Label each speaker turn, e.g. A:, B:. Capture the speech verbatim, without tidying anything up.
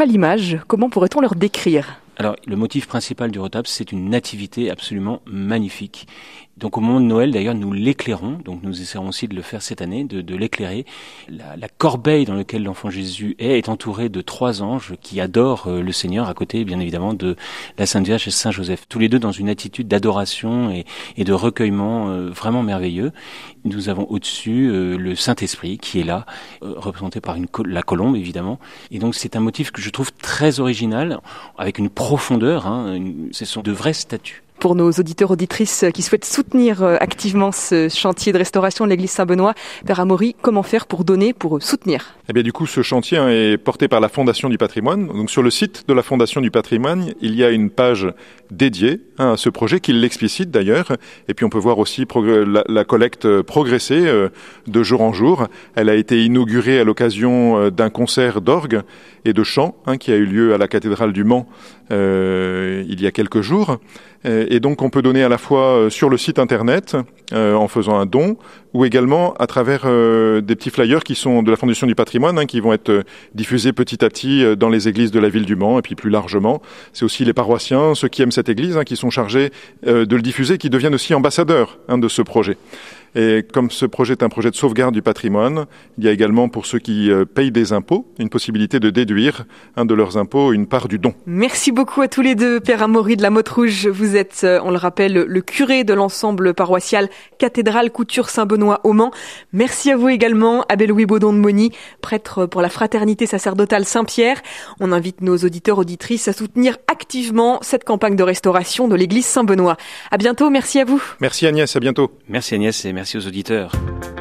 A: pas l'image. Comment pourrait-on leur décrire ?
B: Alors, le motif principal du retable, c'est une nativité absolument magnifique. Donc, au moment de Noël, d'ailleurs, nous l'éclairons. Donc, nous essaierons aussi de le faire cette année, de, de l'éclairer. La, la corbeille dans laquelle l'enfant Jésus est est entourée de trois anges qui adorent euh, le Seigneur, à côté, bien évidemment, de la Sainte Vierge et Saint Joseph. Tous les deux dans une attitude d'adoration et, et de recueillement euh, vraiment merveilleux. Nous avons au-dessus euh, le Saint-Esprit qui est là, euh, représenté par une col- la colombe, évidemment. Et donc, c'est un motif que je trouve très original, avec une profondeur. Hein, une, ce sont de vraies statues.
A: Pour nos auditeurs, auditrices qui souhaitent soutenir activement ce chantier de restauration de l'église Saint-Benoît, Père Amaury, comment faire pour donner, pour soutenir ?
C: Eh bien, du coup, ce chantier est porté par la Fondation du Patrimoine. Donc, sur le site de la Fondation du Patrimoine, il y a une page dédiée hein, à ce projet qui l'explicite d'ailleurs. Et puis, on peut voir aussi progr- la, la collecte progresser euh, de jour en jour. Elle a été inaugurée à l'occasion euh, d'un concert d'orgue et de chant hein, qui a eu lieu à la cathédrale du Mans euh, il y a quelques jours. Et donc, on peut donner à la fois sur le site internet, euh, en faisant un don, ou également à travers euh, des petits flyers qui sont de la Fondation du Patrimoine, hein, qui vont être diffusés petit à petit dans les églises de la ville du Mans, et puis plus largement. C'est aussi les paroissiens, ceux qui aiment cette église, hein, qui sont chargés euh, de le diffuser, qui deviennent aussi ambassadeurs hein, de ce projet. Et comme ce projet est un projet de sauvegarde du patrimoine, il y a également pour ceux qui euh, payent des impôts, une possibilité de déduire hein, de leurs impôts une part du don.
A: Merci beaucoup à tous les deux, Père Amaury de la Motte Rouge. Vous êtes, on le rappelle, le curé de l'ensemble paroissial Cathédrale Couture Saint-Benoît au Mans. Merci à vous également, Abbé Louis Baudon de Mauny, prêtre pour la fraternité sacerdotale Saint-Pierre. On invite nos auditeurs, auditrices à soutenir activement cette campagne de restauration de l'église Saint-Benoît. À bientôt, merci à vous.
C: Merci Agnès, à bientôt.
B: Merci Agnès et merci aux auditeurs.